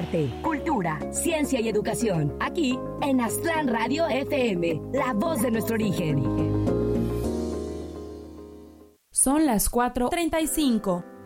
arte, cultura, ciencia y educación. Aquí en Aztlán Radio FM, la voz de nuestro origen. Son las 4:35.